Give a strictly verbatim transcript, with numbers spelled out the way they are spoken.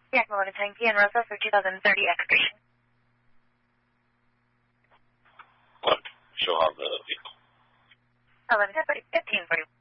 Yakima one ten P and Rosa for two thousand thirty expiration. What? Show on the vehicle. eleven ten, fifteen forty.